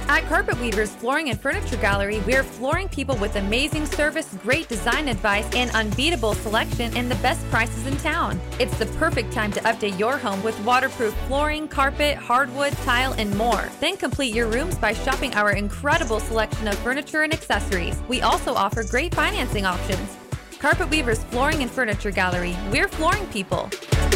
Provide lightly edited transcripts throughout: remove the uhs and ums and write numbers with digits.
At Carpet Weavers Flooring and Furniture Gallery, we're flooring people with amazing service, great design advice, and unbeatable selection and the best prices in town. It's the perfect time to update your home with waterproof flooring, carpet, hardwood, tile, and more. Then complete your rooms by shopping our incredible selection of furniture and accessories. We also offer great financing options. Carpet Weavers Flooring and Furniture Gallery, we're flooring people.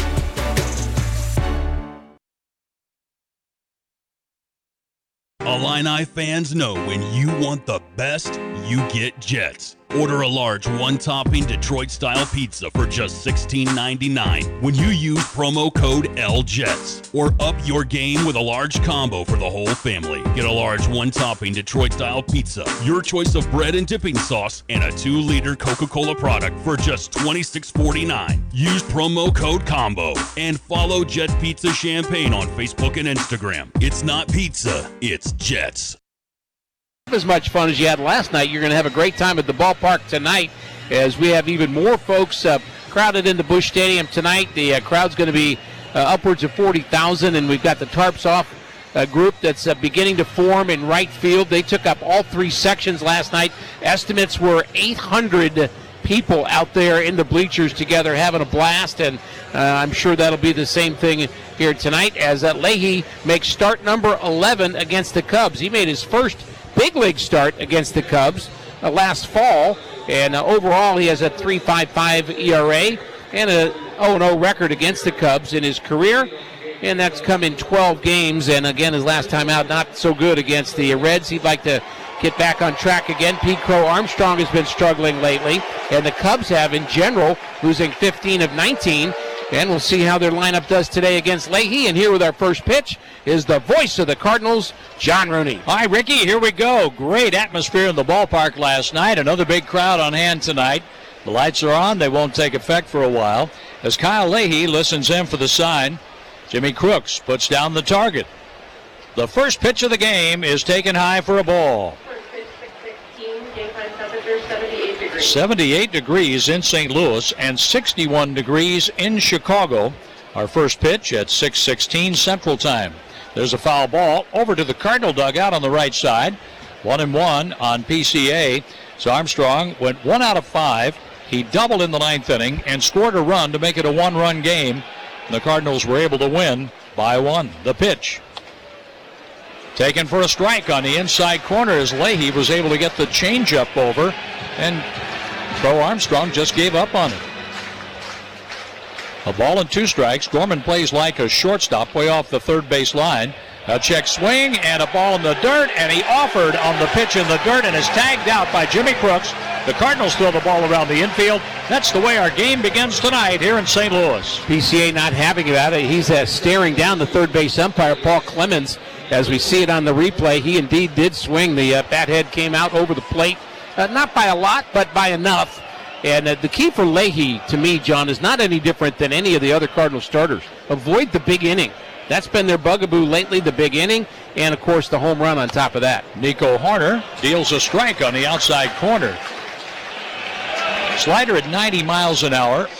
Illini fans know when you want the best, you get Jets. Order a large one-topping Detroit-style pizza for just $16.99 when you use promo code LJETS. Or up your game with a large combo for the whole family. Get a large one-topping Detroit-style pizza, your choice of bread and dipping sauce, and a 2-liter Coca-Cola product for just $26.49. Use promo code COMBO and follow Jet Pizza Champagne on Facebook and Instagram. It's not pizza, it's Jets. As much fun as you had last night, you're going to have a great time at the ballpark tonight as we have even more folks crowded into Busch Stadium tonight. The crowd's going to be upwards of 40,000, and we've got the Tarps Off group that's beginning to form in right field. They took up all three sections last night. Estimates were 800 people out there in the bleachers together having a blast, and I'm sure that'll be the same thing here tonight as Leahy makes start number 11 against the Cubs. He made his first big league start against the Cubs last fall, and overall he has a 3.55 ERA and a 0-0 record against the Cubs in his career, and that's come in 12 games. And again, his last time out, not so good against the Reds. He'd like to get back on track again. Pete Crow Armstrong has been struggling lately, and the Cubs have in general, losing 15 of 19. And we'll see how their lineup does today against Leahy. And here with our first pitch is the voice of the Cardinals, John Rooney. Hi, Ricky. Here we go. Great atmosphere in the ballpark last night. Another big crowd on hand tonight. The lights are on. They won't take effect for a while. As Kyle Leahy listens in for the sign, Jimmy Crooks puts down the target. The first pitch of the game is taken high for a ball. 78 degrees in St. Louis and 61 degrees in Chicago. Our first pitch at 6:16 Central Time. There's a foul ball over to the Cardinal dugout on the right side. 1-1 on PCA. So Armstrong went 1 out of 5. He doubled in the ninth inning and scored a run to make it a one-run game. The Cardinals were able to win by 1. The pitch taken for a strike on the inside corner as Leahy was able to get the changeup over, and Crow Armstrong just gave up on it. A ball and 2 strikes. Gorman plays like a shortstop way off the third base line. A check swing and a ball in the dirt, and he offered on the pitch in the dirt and is tagged out by Jimmy Crooks. The Cardinals throw the ball around the infield. That's the way our game begins tonight here in St. Louis. PCA not having it at it. He's staring down the third base umpire, Paul Clemens. As we see it on the replay, he indeed did swing. The bat head came out over the plate. Not by a lot, but by enough. And the key for Leahy, to me, John, is not any different than any of the other Cardinal starters. Avoid the big inning. That's been their bugaboo lately, the big inning, and, of course, the home run on top of that. Nico Hoerner deals a strike on the outside corner. Slider at 90 miles an hour.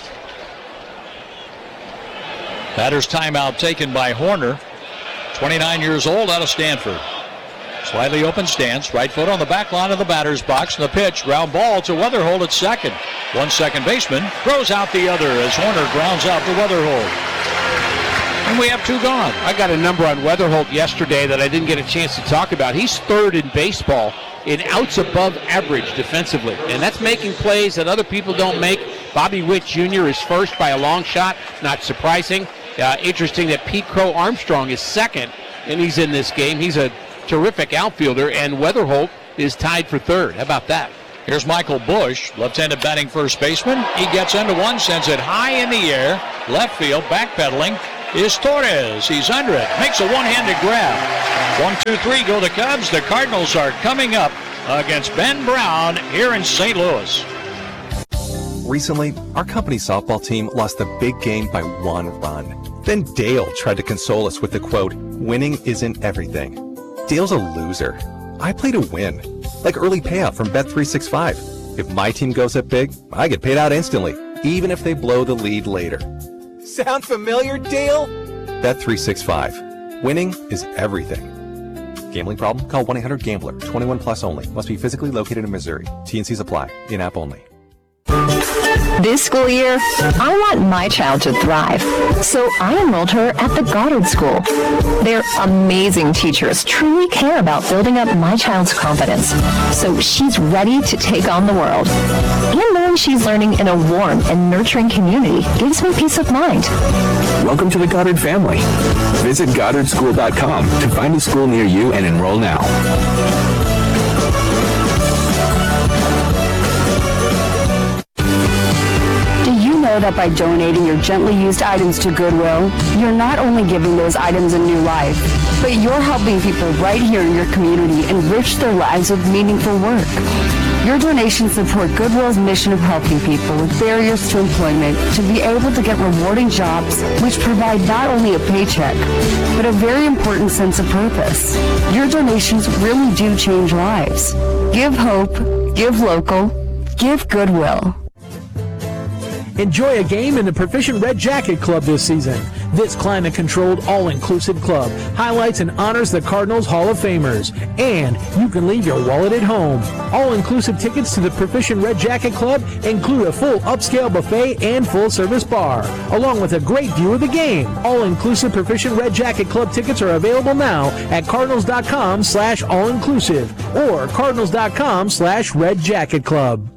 Batter's timeout taken by Hoerner. 29 years old, out of Stanford. Slightly open stance, right foot on the back line of the batter's box. And the pitch, ground ball to Weatherholt at second. One second baseman throws out the other as Hoerner grounds out to Weatherholt. And we have 2 gone. I got a number on Weatherholt yesterday that I didn't get a chance to talk about. He's third in baseball in outs above average defensively. And that's making plays that other people don't make. Bobby Witt Jr. is first by a long shot. Not surprising. Interesting that Pete Crow Armstrong is second, and he's in this game. He's a terrific outfielder, and Weatherholt is tied for third. How about that? Here's Michael Busch, left-handed batting first baseman. He gets into one, sends it high in the air. Left field, backpedaling is Torres. He's under it, makes a one-handed grab. 1-2-3 go the Cubs. The Cardinals are coming up against Ben Brown here in St. Louis. Recently, our company softball team lost the big game by 1 run. Then Dale tried to console us with the quote, "Winning isn't everything." Dale's a loser. I play to win. Like early payout from Bet365. If my team goes up big, I get paid out instantly, even if they blow the lead later. Sound familiar, Dale? Bet365. Winning is everything. Gambling problem? Call 1-800-GAMBLER. 21 plus only. Must be physically located in Missouri. T&Cs apply. In-app only. This school year, I want my child to thrive, so I enrolled her at the Goddard School. Their amazing teachers truly care about building up my child's confidence, so she's ready to take on the world. And knowing she's learning in a warm and nurturing community gives me peace of mind. Welcome to the Goddard family. Visit GoddardSchool.com to find a school near you and enroll now. Know that by donating your gently used items to Goodwill, you're not only giving those items a new life, but you're helping people right here in your community enrich their lives with meaningful work. Your donations support Goodwill's mission of helping people with barriers to employment to be able to get rewarding jobs which provide not only a paycheck, but a very important sense of purpose. Your donations really do change lives. Give hope, give local, give Goodwill. Enjoy a game in the Proficient Red Jacket Club this season. This climate-controlled, all-inclusive club highlights and honors the Cardinals Hall of Famers. And you can leave your wallet at home. All-inclusive tickets to the Proficient Red Jacket Club include a full upscale buffet and full-service bar, along with a great view of the game. All-inclusive Proficient Red Jacket Club tickets are available now at cardinals.com/all-inclusive or cardinals.com/Red Jacket Club.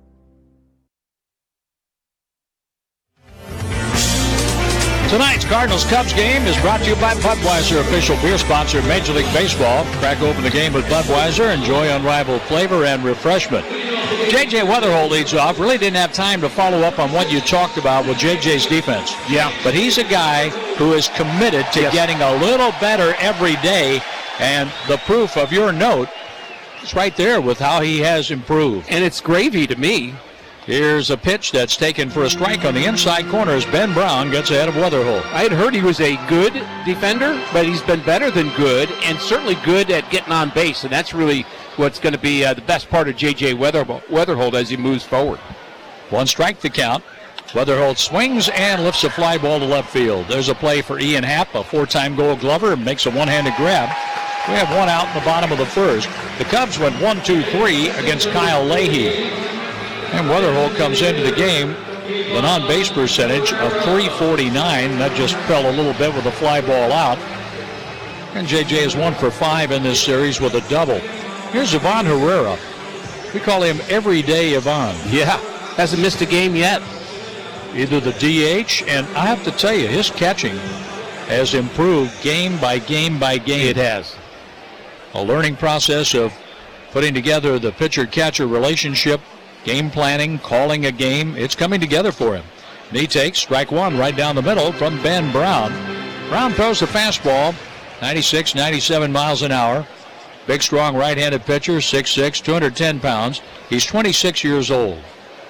Tonight's Cardinals-Cubs game is brought to you by Budweiser, official beer sponsor of Major League Baseball. Crack open the game with Budweiser. Enjoy unrivaled flavor and refreshment. J.J. Weatherholt leads off. Really didn't have time to follow up on what you talked about with J.J.'s defense. Yeah. But he's a guy who is committed to getting a little better every day. And the proof of your note is right there with how he has improved. And it's gravy to me. Here's a pitch that's taken for a strike on the inside corner as Ben Brown gets ahead of Weatherholt. I had heard he was a good defender, but he's been better than good, and certainly good at getting on base, and that's really what's going to be the best part of J.J. Weatherholt as he moves forward. 1 strike the count. Weatherholt swings and lifts a fly ball to left field. There's a play for Ian Happ, a 4-time Gold Glover, and makes a one-handed grab. We have one out in the bottom of the first. The Cubs went 1-2-3 against Kyle Leahy. And Weatherholt comes into the game with an on-base percentage of .349. That just fell a little bit with a fly ball out. And J.J. is 1 for 5 in this series with a double. Here's Ivan Herrera. We call him Everyday Ivan. Yeah, hasn't missed a game yet. Either the DH, and I have to tell you, his catching has improved game by game by game. It has. A learning process of putting together the pitcher-catcher relationship, game planning, calling a game. It's coming together for him. And he takes strike 1 right down the middle from Ben Brown. Brown throws the fastball, 96, 97 miles an hour. Big, strong right-handed pitcher, 6'6", 210 pounds. He's 26 years old.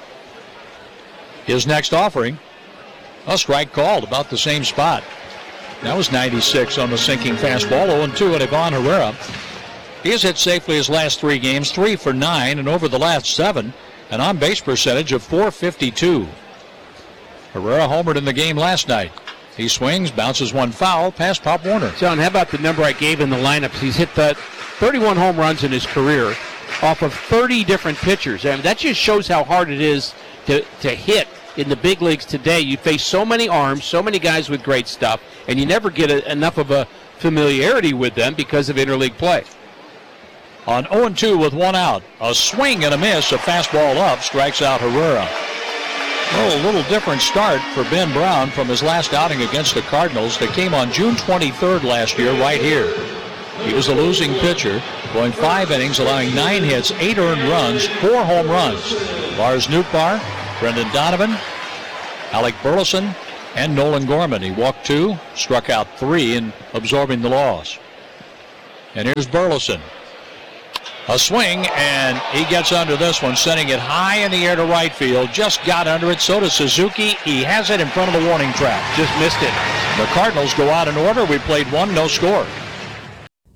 His next offering, a strike called about the same spot. That was 96 on the sinking fastball. 0-2 at Ivan Herrera. He has hit safely his last 3 games, 3 for 9, and over the last 7, an on-base percentage of .452. Herrera homered in the game last night. He swings, bounces one foul, past Pop Warner. John, how about the number I gave in the lineups? He's hit 31 home runs in his career off of 30 different pitchers. I mean, that just shows how hard it is to hit in the big leagues today. You face so many arms, so many guys with great stuff, and you never get enough of a familiarity with them because of interleague play. On 0-2 with 1 out, a swing and a miss, a fastball up, strikes out Herrera. Well, a little different start for Ben Brown from his last outing against the Cardinals that came on June 23rd last year right here. He was a losing pitcher, going 5 innings, allowing 9 hits, 8 earned runs, 4 home runs. Lars Nootbaar, Brendan Donovan, Alec Burleson, and Nolan Gorman. He walked 2, struck out 3 in absorbing the loss. And here's Burleson. A swing, and he gets under this one, sending it high in the air to right field. Just got under it. So does Suzuki. He has it in front of the warning track. Just missed it. The Cardinals go out in order. We played 1, no score.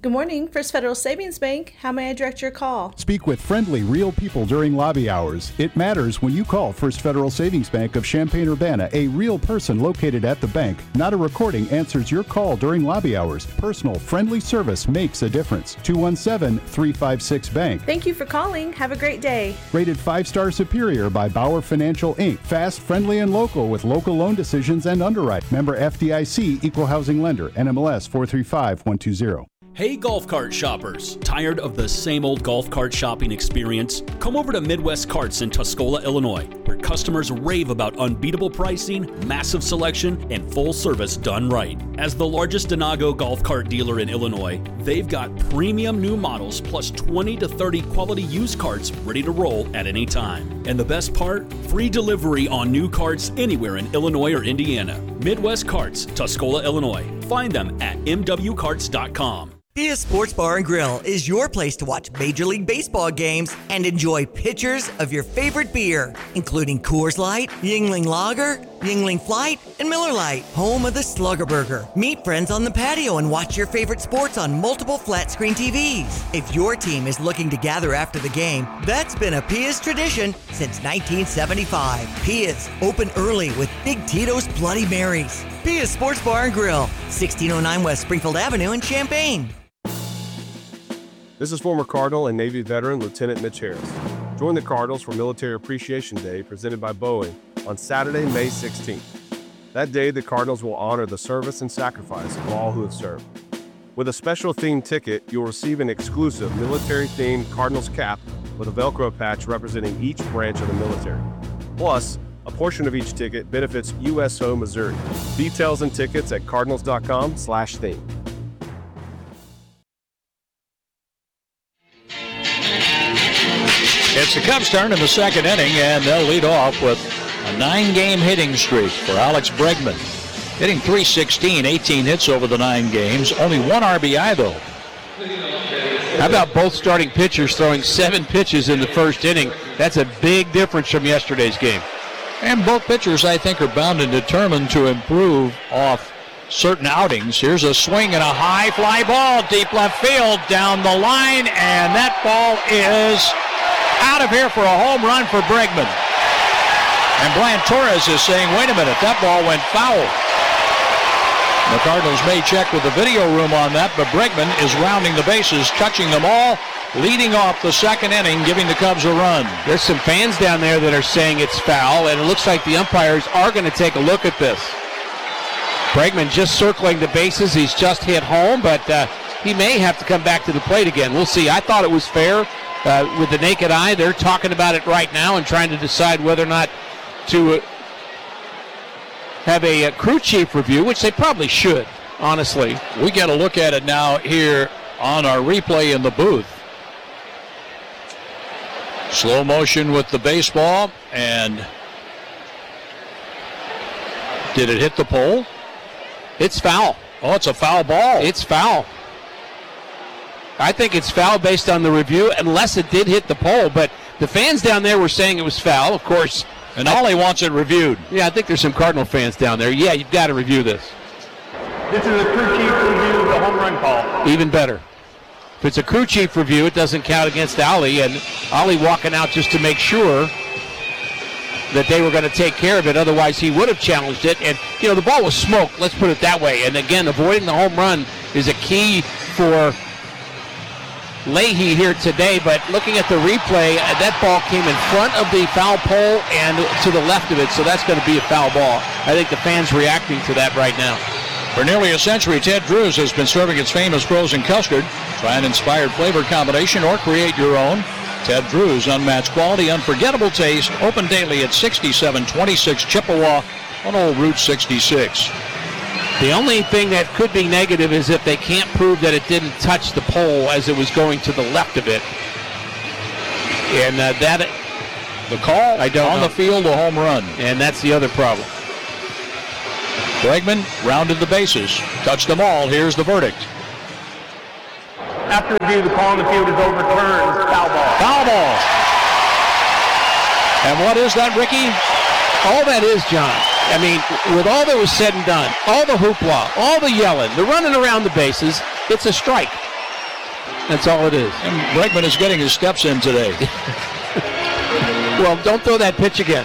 Good morning, First Federal Savings Bank. How may I direct your call? Speak with friendly, real people during lobby hours. It matters when you call First Federal Savings Bank of Champaign-Urbana. A real person located at the bank, not a recording, answers your call during lobby hours. Personal, friendly service makes a difference. 217-356-BANK. Thank you for calling. Have a great day. Rated 5-star superior by Bauer Financial, Inc. Fast, friendly, and local with local loan decisions and underwrite. Member FDIC, Equal Housing Lender, NMLS 435120. Hey golf cart shoppers, tired of the same old golf cart shopping experience? Come over to Midwest Carts in Tuscola, Illinois, where customers rave about unbeatable pricing, massive selection, and full service done right. As the largest Denago golf cart dealer in Illinois, they've got premium new models plus 20 to 30 quality used carts ready to roll at any time. And the best part? Free delivery on new carts anywhere in Illinois or Indiana. Midwest Carts, Tuscola, Illinois. Find them at mwcarts.com. Pia Sports Bar and Grill is your place to watch Major League Baseball games and enjoy pitchers of your favorite beer, including Coors Light, Yuengling Lager, Yuengling Flight, and Miller Lite, home of the Slugger Burger. Meet friends on the patio and watch your favorite sports on multiple flat-screen TVs. If your team is looking to gather after the game, that's been a Pia's tradition since 1975. Pia's, open early with Big Tito's Bloody Marys. Pia's Sports Bar and Grill, 1609 West Springfield Avenue in Champaign. This is former Cardinal and Navy veteran Lieutenant Mitch Harris. Join the Cardinals for Military Appreciation Day presented by Boeing on Saturday, May 16th. That day, the Cardinals will honor the service and sacrifice of all who have served. With a special themed ticket, you'll receive an exclusive military-themed Cardinals cap with a Velcro patch representing each branch of the military. Plus, a portion of each ticket benefits U.S. Home Missouri. Details and tickets at cardinals.com/theme. It's the Cubs' turn in the second inning, and they'll lead off with a 9-game hitting streak for Alex Bregman. Hitting .316, 18 hits over the 9 games. Only 1 RBI, though. How about both starting pitchers throwing 7 pitches in the first inning? That's a big difference from yesterday's game. And both pitchers, I think, are bound and determined to improve off certain outings. Here's a swing and a high fly ball, deep left field, down the line, and that ball is out of here for a home run for Bregman. And Bland Torres is saying, wait a minute, that ball went foul. The Cardinals may check with the video room on that, but Bregman is rounding the bases, touching them all, leading off the second inning, giving the Cubs a run. There's some fans down there that are saying it's foul, and it looks like the umpires are going to take a look at this. Bregman just circling the bases. He's just hit home, but he may have to come back to the plate again. We'll see. I thought it was fair with the naked eye. They're talking about it right now and trying to decide whether or not to have a crew chief review, which they probably should, honestly. We get a look at it now here on our replay in the booth. Slow motion with the baseball, and did it hit the pole? It's foul. Oh, it's a foul ball. It's foul. I think it's foul based on the review, unless it did hit the pole. But the fans down there were saying it was foul, of course. And Ollie wants it reviewed. Yeah, I think there's some Cardinal fans down there. Yeah, you've got to review this. This is a crew chief review of the home run call. Even better. If it's a crew chief review, it doesn't count against Ollie. And Ollie walking out just to make sure that they were going to take care of it. Otherwise, he would have challenged it. And, you know, the ball was smoked. Let's put it that way. And, again, avoiding the home run is a key for Leahy here today. But looking at the replay, that ball came in front of the foul pole and to the left of it. So that's going to be a foul ball. I think the fans reacting to that right now. For nearly a century, Ted Drewes has been serving its famous frozen custard. Try an inspired flavor combination or create your own. Ted Drewes, unmatched quality, unforgettable taste. Open daily at 6726 Chippewa on Old Route 66. The only thing that could be negative is if they can't prove that it didn't touch the pole as it was going to the left of it. And the call I don't on know. The field, a home run. And that's the other problem. Bregman rounded the bases, touched them all. Here's the verdict. After review, the call on the field is overturned. Foul ball. Foul ball. And what is that, Ricky? All that is, John, I mean, with all that was said and done, all the hoopla, all the yelling, the running around the bases, it's a strike. That's all it is. And Bregman is getting his steps in today. Well, don't throw that pitch again.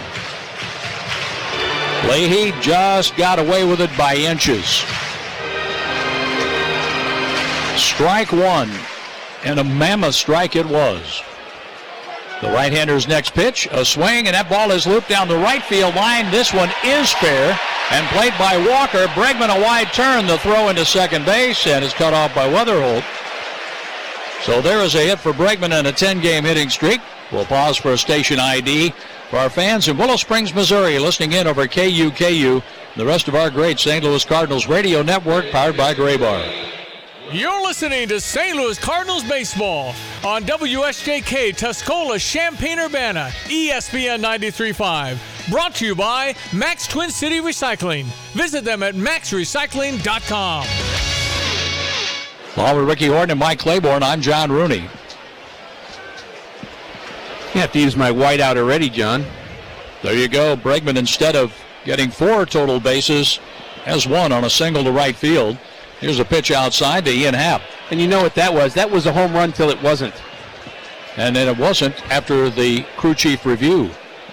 Leahy just got away with it by inches. Strike one, and a mammoth strike it was. The right-hander's next pitch, a swing, and that ball is looped down the right field line. This one is fair and played by Walker. Bregman a wide turn, the throw into second base, and is cut off by Weatherholt. So there is a hit for Bregman and a 10-game hitting streak. We'll pause for a station ID for our fans in Willow Springs, Missouri, listening in over KUKU, the rest of our great St. Louis Cardinals radio network powered by Graybar. You're listening to St. Louis Cardinals baseball on WSJK Tuscola, Champaign-Urbana, ESPN 93.5. Brought to you by Max Twin City Recycling. Visit them at maxrecycling.com. Well, with Ricky Horton and Mike Claiborne, I'm John Rooney. You have to use my whiteout already, John. There you go. Bregman, instead of getting 4 total bases, has 1 on a single to right field. Here's a pitch outside to Ian Happ. And you know what that was? That was a home run till it wasn't. And then it wasn't after the crew chief review.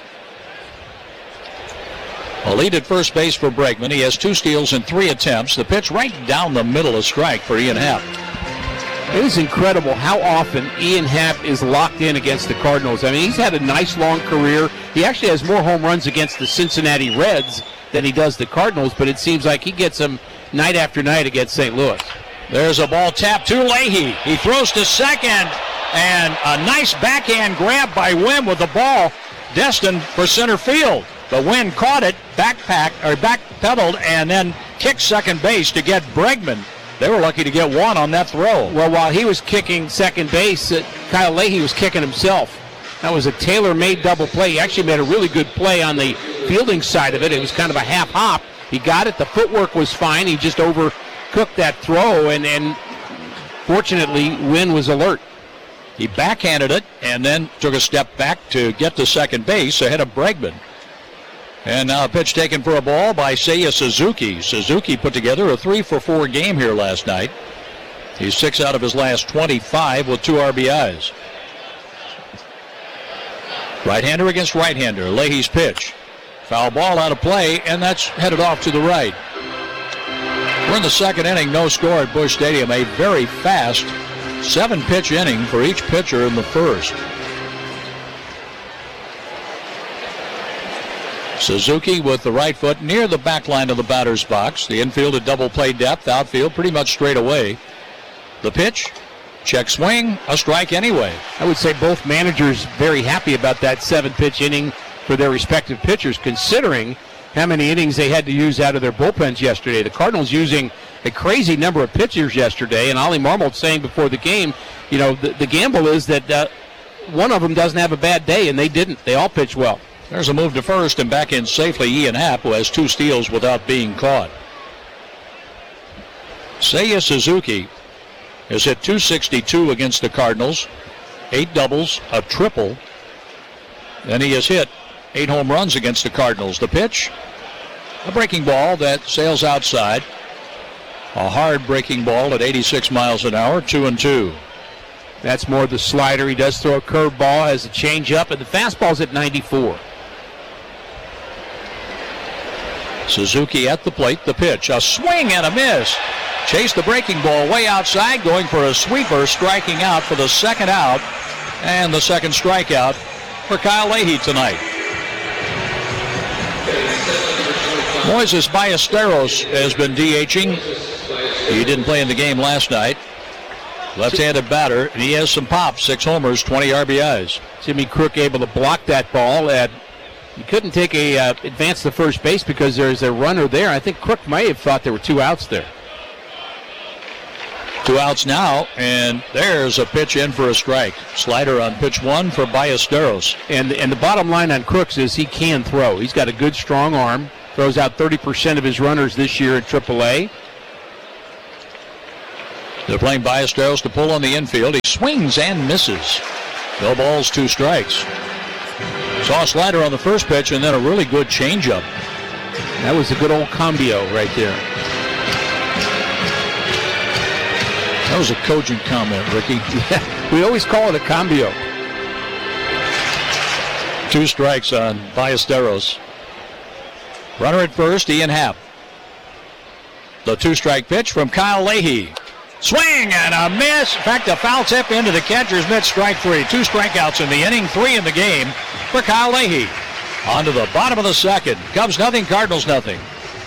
A lead at first base for Bregman. He has 2 steals and 3 attempts. The pitch right down the middle, a strike for Ian Happ. It is incredible how often Ian Happ is locked in against the Cardinals. I mean, he's had a nice long career. He actually has more home runs against the Cincinnati Reds than he does the Cardinals, but it seems like he gets them night after night against St. Louis. There's a ball tapped to Leahy. He throws to second, and a nice backhand grab by Wynn with the ball destined for center field. But Wynn caught it, backpedaled, and then kicked second base to get Bregman. They were lucky to get 1 on that throw. Well, while he was kicking second base, Kyle Leahy was kicking himself. That was a tailor-made double play. He actually made a really good play on the fielding side of it. It was kind of a half hop. He got it. The footwork was fine. He just overcooked that throw, and fortunately, Wynn was alert. He backhanded it and then took a step back to get to second base ahead of Bregman. And now a pitch taken for a ball by Seiya Suzuki. Suzuki put together a 3-for-4 game here last night. He's 6 out of his last 25 with 2 RBIs. Right-hander against right-hander. Leahy's pitch. Foul ball out of play, and that's headed off to the right. We're in the second inning, no score at Busch Stadium. A very fast 7-pitch inning for each pitcher in the first. Suzuki with the right foot near the back line of the batter's box. The infield at double play depth, outfield pretty much straight away. The pitch, check swing, a strike anyway. I would say both managers very happy about that 7-pitch inning for their respective pitchers, considering how many innings they had to use out of their bullpens yesterday. The Cardinals using a crazy number of pitchers yesterday, and Ollie Marmol saying before the game, you know, the gamble is that one of them doesn't have a bad day, and they didn't. They all pitched well. There's a move to first and back in safely Ian Happ, who has 2 steals without being caught. Seiya Suzuki has hit .262 against the Cardinals, 8 doubles, a triple, and he has hit 8 home runs against the Cardinals. The pitch, a breaking ball that sails outside. A hard breaking ball at 86 miles an hour, 2-2. That's more the slider. He does throw a curveball, has a changeup, and the fastball's at 94. Suzuki at the plate, the pitch, a swing and a miss. Chased the breaking ball way outside, going for a sweeper, striking out for the second out, and the second strikeout for Kyle Leahy tonight. Moises Ballesteros has been DHing. He didn't play in the game last night. Left-handed batter, and he has some pop, 6 homers, 20 RBIs. Jimmy Crook able to block that ball. He couldn't take a advance to first base because there's a runner there. I think Crook might have thought there were 2 outs there. 2 outs now, and there's a pitch in for a strike. Slider on pitch 1 for Ballesteros. And the bottom line on Crooks is he can throw. He's got a good, strong arm. Throws out 30% of his runners this year at AAA. They're playing Ballesteros to pull on the infield. He swings and misses. No balls, 2 strikes. Saw a slider on the first pitch and then a really good changeup. That was a good old combio right there. That was a cogent comment, Ricky. We always call it a cambio. 2 strikes on Ballesteros. Runner at first, Ian Happ. The 2-strike pitch from Kyle Leahy. Swing and a miss. In fact, a foul tip into the catcher's mitt, strike 3. 2 strikeouts in the inning, 3 in the game for Kyle Leahy. On to the bottom of the second. Cubs nothing, Cardinals nothing.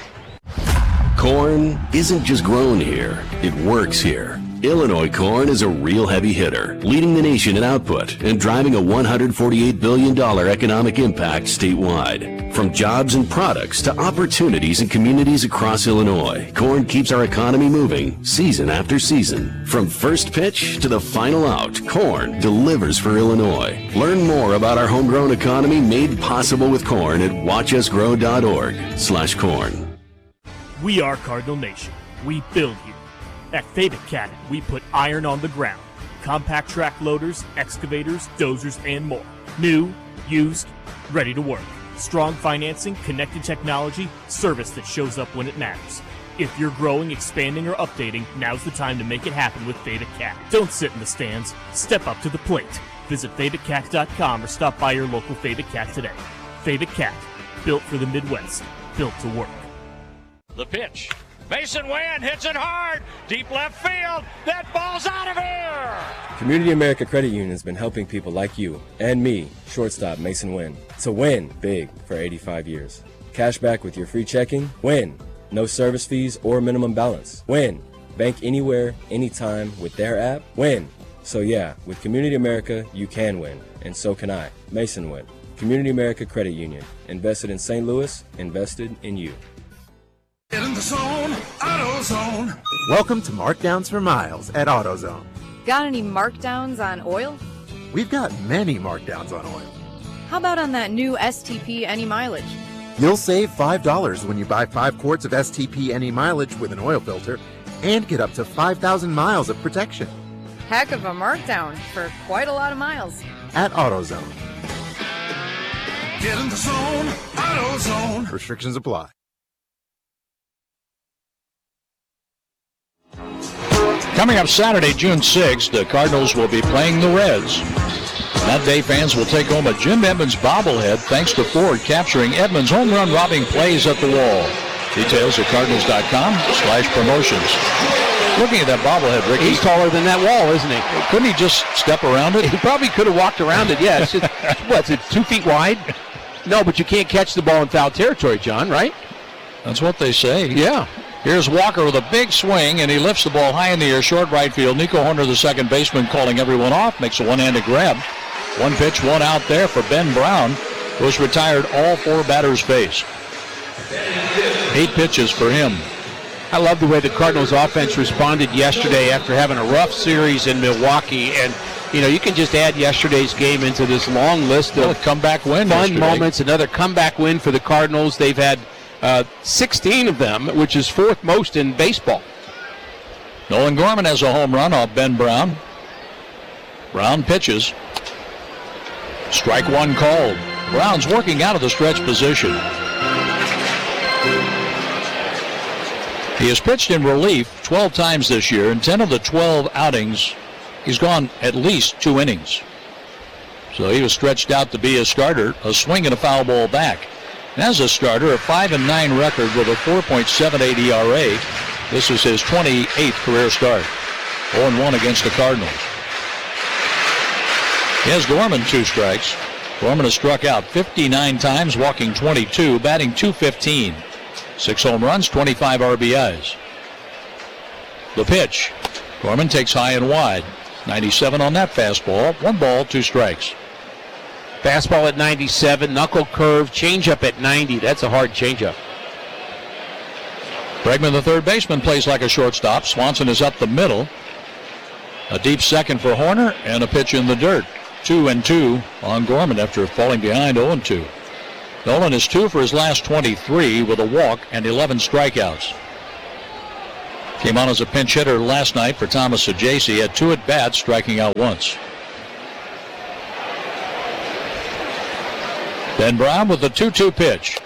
Corn isn't just grown here, it works here. Illinois corn is a real heavy hitter, leading the nation in output and driving a $148 billion economic impact statewide. From jobs and products to opportunities in communities across Illinois, corn keeps our economy moving season after season. From first pitch to the final out, corn delivers for Illinois. Learn more about our homegrown economy made possible with corn at watchusgrow.org/corn. We are Cardinal Nation. We build here. At Fabic Cat, we put iron on the ground. Compact track loaders, excavators, dozers, and more. New, used, ready to work. Strong financing, connected technology, service that shows up when it matters. If you're growing, expanding, or updating, now's the time to make it happen with Fabic Cat. Don't sit in the stands. Step up to the plate. Visit FabicCat.com or stop by your local Fabic Cat today. Fabic Cat, built for the Midwest, built to work. The pitch. Mason Wynn hits it hard. Deep left field. That ball's out of here. Community America Credit Union has been helping people like you and me, shortstop Mason Wynn, to win big for 85 years. Cash back with your free checking. Win. No service fees or minimum balance. Win. Bank anywhere, anytime with their app. Win. So yeah, with Community America, you can win. And so can I. Mason Wynn. Community America Credit Union. Invested in St. Louis. Invested in you. Get in the zone, AutoZone. Welcome to Markdowns for Miles at AutoZone. Got any markdowns on oil? We've got many markdowns on oil. How about on that new STP Any Mileage? You'll save $5 when you buy 5 quarts of STP Any Mileage with an oil filter and get up to 5,000 miles of protection. Heck of a markdown for quite a lot of miles. At AutoZone. Get in the zone, AutoZone. Restrictions apply. Coming up Saturday, June 6th, the Cardinals will be playing the Reds. That day, fans will take home a Jim Edmonds bobblehead thanks to Ford capturing Edmonds' home run robbing plays at the wall. Details at cardinals.com/promotions. Looking at that bobblehead, Ricky. He's taller than that wall, isn't he? Couldn't he just step around it? He probably could have walked around it, yeah. It's just, what's it, 2 feet wide? No, but you can't catch the ball in foul territory, John, right? That's what they say. Yeah. Here's Walker with a big swing, and he lifts the ball high in the air, short right field. Nico Horner, the second baseman, calling everyone off, makes a one-handed grab. 1 pitch, 1 out there for Ben Brown, who's retired all 4 batters faced. 8 pitches for him. I love the way the Cardinals offense responded yesterday after having a rough series in Milwaukee. And, you know, you can just add yesterday's game into this long list of comeback win fun yesterday. moments. Another comeback win for the Cardinals. They've had 16 of them, which is 4th most in baseball. Nolan Gorman has a home run off Ben Brown. Brown pitches. Strike 1 called. Brown's working out of the stretch position. He has pitched in relief 12 times this year. In 10 of the 12 outings, he's gone at least 2 innings. So he was stretched out to be a starter, a swing and a foul ball back. And as a starter, a 5-9 record with a 4.78 ERA. This is his 28th career start. 0-1 against the Cardinals. He has Gorman 2 strikes. Gorman has struck out 59 times, walking 22, batting .215. 6 home runs, 25 RBIs. The pitch. Gorman takes high and wide. 97 on that fastball. 1 ball, 2 strikes. Fastball at 97, knuckle curve, changeup at 90. That's a hard changeup. Bregman, the third baseman, plays like a shortstop. Swanson is up the middle. A deep second for Horner and a pitch in the dirt. 2-2 on Gorman after falling behind 0-2. Nolan is 2 for his last 23 with a walk and 11 strikeouts. Came on as a pinch hitter last night for Thomas Saggese. Had 2 at-bats, striking out once. Ben Brown with the 2-2 pitch.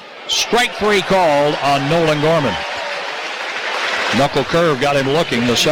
Strike 3 called on Nolan Gorman. Knuckle curve got him looking. The second